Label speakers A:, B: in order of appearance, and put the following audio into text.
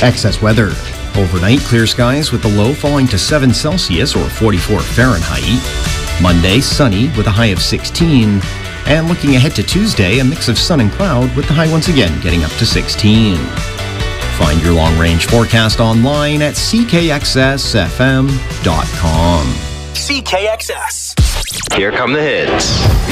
A: Excess weather. Overnight, clear skies with the low falling to 7 Celsius or 44 Fahrenheit. Monday, sunny with a high of 16. And looking ahead to Tuesday, a mix of sun and cloud with the high once again getting up to 16. Find your long-range forecast online at ckxsfm.com.
B: CKXS. Here come the hits.